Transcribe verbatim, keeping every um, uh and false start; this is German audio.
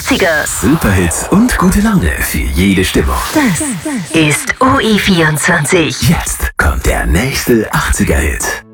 achtziger. Superhits und gute Laune für jede Stimmung. Das ist O E vierundzwanzig. Jetzt kommt der nächste achtziger-Hit.